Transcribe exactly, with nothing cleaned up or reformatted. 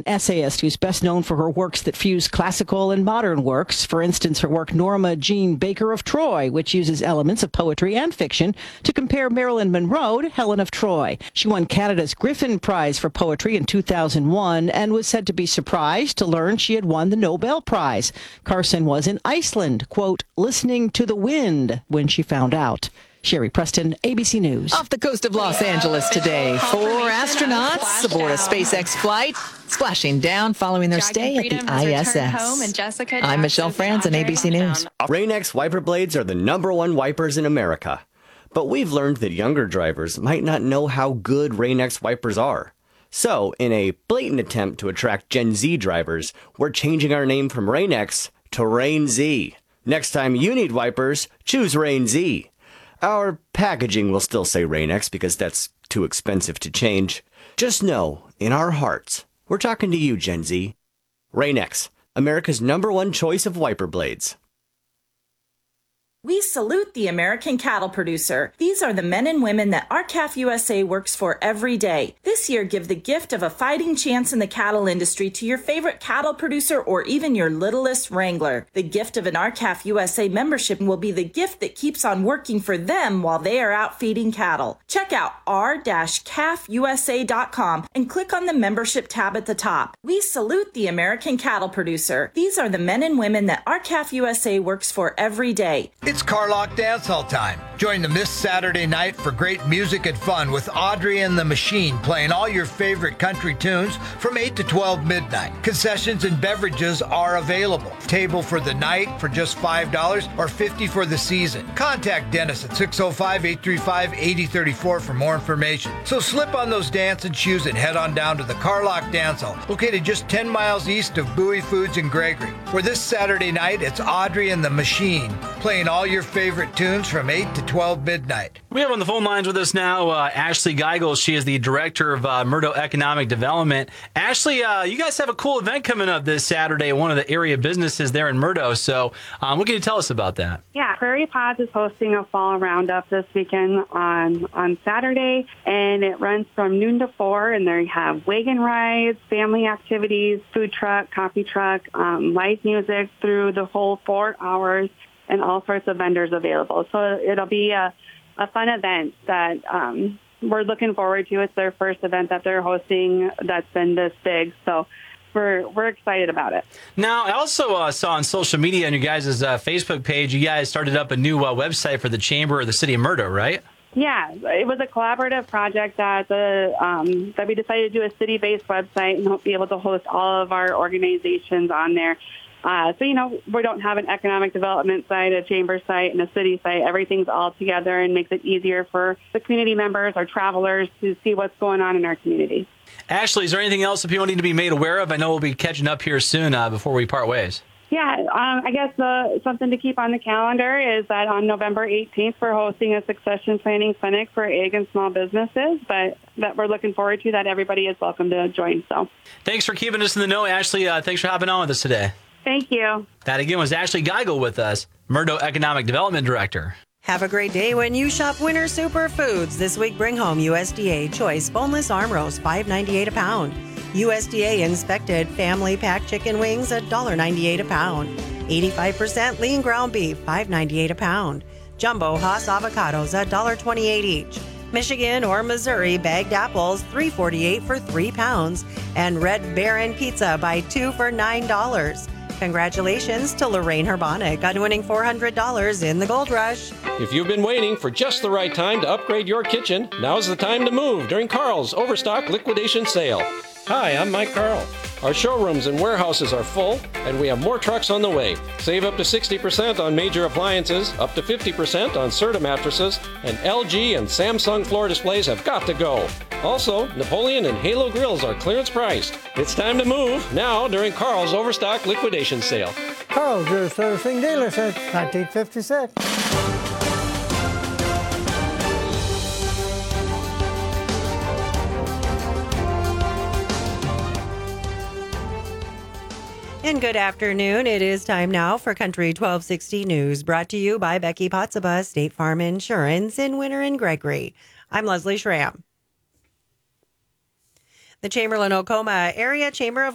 essayist who's best known for her works that fuse classical and modern works. For instance, her work Norma Jean Baker of Troy, which uses elements of poetry and fiction to compare Marilyn Monroe to Helen of Troy. She won Canada's Griffin Prize for Poetry in two thousand one and was said to be surprised to learn she had won the Nobel Prize. Carson was in Iceland, quote, listening to the wind when she found out. Sherry Preston, A B C News. Off the coast of Los Angeles today, four astronauts aboard a SpaceX flight splashing down following their stay at the I S S. I'm Michelle Franzen, A B C News. Rain-X wiper blades are the number one wipers in America. But we've learned that younger drivers might not know how good Rain-X wipers are. So, in a blatant attempt to attract Gen Z drivers, we're changing our name from Rain-X to Rain-Z. Next time you need wipers, choose Rain-Z. Our packaging will still say Rain-X because that's too expensive to change. Just know, in our hearts, we're talking to you, Gen Z. Rain-X, America's number one choice of wiper blades. We salute the American cattle producer. These are the men and women that R C A F U S A works for every day. This year, give the gift of a fighting chance in the cattle industry to your favorite cattle producer or even your littlest wrangler. The gift of an R C A F U S A membership will be the gift that keeps on working for them while they are out feeding cattle. Check out r dash c a f u s a dot com and click on the membership tab at the top. We salute the American cattle producer. These are the men and women that R C A F U S A works for every day. It's Carlock Dance Hall time. Join them this Saturday night for great music and fun with Audrey and the Machine playing all your favorite country tunes from eight to twelve midnight. Concessions and beverages are available. Table for the night for just five dollars or fifty dollars for the season. Contact Dennis at six oh five, eight three five, eight oh three four for more information. So slip on those dancing shoes and head on down to the Carlock Dance Hall, located just ten miles east of Bowie Foods in Gregory, where this Saturday night it's Audrey and the Machine playing all your favorite tunes from eight to twelve midnight. We have on the phone lines with us now uh, Ashley Geigel. She is the director of uh, Murdo Economic Development. Ashley, uh, you guys have a cool event coming up this Saturday at one of the area businesses there in Murdo. So um, what can you tell us about that? Yeah, Prairie Pods is hosting a fall roundup this weekend on, on Saturday, and it runs from noon to four, and there you have wagon rides, family activities, food truck, coffee truck, um, live music through the whole four hours, and all sorts of vendors available. So it'll be a, a fun event that um, we're looking forward to. It's their first event that they're hosting that's been this big. So we're we're excited about it. Now, I also uh, saw on social media on your guys' uh, Facebook page, you guys started up a new uh, website for the Chamber of the City of Murdo, right? Yeah, it was a collaborative project that the um, that we decided to do a city-based website and be able to host all of our organizations on there. Uh, so, you know, we don't have an economic development site, a chamber site, and a city site. Everything's all together and makes it easier for the community members, our travelers, to see what's going on in our community. Ashley, is there anything else that people need to be made aware of? I know we'll be catching up here soon uh, before we part ways. Yeah, um, I guess uh, something to keep on the calendar is that on November eighteenth, we're hosting a succession planning clinic for ag and small businesses, but that we're looking forward to that everybody is welcome to join. So, thanks for keeping us in the know, Ashley. Uh, thanks for hopping on with us today. Thank you. That again was Ashley Geigel with us, Murdo Economic Development Director. Have a great day when you shop Winter Superfoods. This week, bring home U S D A Choice Boneless Arm Roast, five ninety-eight a pound. U S D A Inspected Family Pack Chicken Wings, one dollar ninety-eight a pound. eighty-five percent Lean Ground Beef, five ninety-eight a pound. Jumbo Hass Avocados, one dollar twenty-eight each. Michigan or Missouri bagged apples, three forty-eight for three pounds. And Red Baron Pizza, buy two for nine dollars. Congratulations to Lorraine Herbonic on winning four hundred dollars in the Gold Rush. If you've been waiting for just the right time to upgrade your kitchen, now's the time to move during Carl's Overstock Liquidation Sale. Hi, I'm Mike Carl. Our showrooms and warehouses are full, and we have more trucks on the way. Save up to sixty percent on major appliances, up to fifty percent on Serta mattresses, and L G and Samsung floor displays have got to go. Also, Napoleon and Halo grills are clearance priced. It's time to move now during Carl's Overstock Liquidation Sale. Carl's, your servicing dealer since nineteen fifty-six. And good afternoon. It is time now for Country twelve sixty News, brought to you by Becky Potsaba, State Farm Insurance in Winter and Gregory. I'm Leslie Schramm. The Chamberlain-Oklahoma Area Chamber of